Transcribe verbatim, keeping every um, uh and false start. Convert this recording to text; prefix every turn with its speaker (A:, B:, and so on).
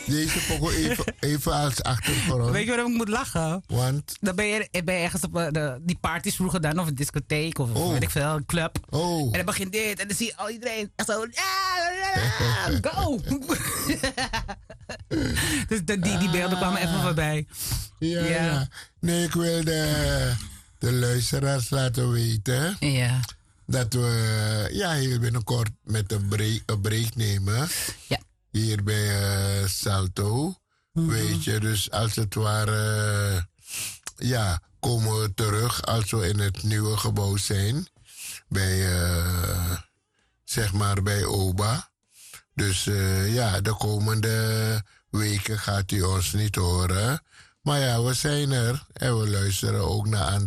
A: Deze pokoe even, even als achtergrond.
B: Weet je waarom ik moet lachen?
A: Want?
B: Dan ben je, ben je ergens op uh, de, die parties vroeger dan, of een discotheek, of oh. weet ik veel, een club.
A: Oh.
B: En dan begint dit, en dan zie je al iedereen echt zo, go! Dus die, die beelden kwamen even voorbij.
A: Ja, ja. ja. Nee, ik wil de, de luisteraars laten weten.
B: Ja.
A: Dat we ja, heel binnenkort met een break, een break nemen.
B: Ja.
A: Hier bij uh, Salto. Mm-hmm. Weet je, dus als het ware, uh, ja, komen we terug als we in het nieuwe gebouw zijn. Bij, uh, zeg maar, bij Oba. Dus uh, ja, de komende weken gaat u ons niet horen. Maar ja, we zijn er en we luisteren ook naar andere.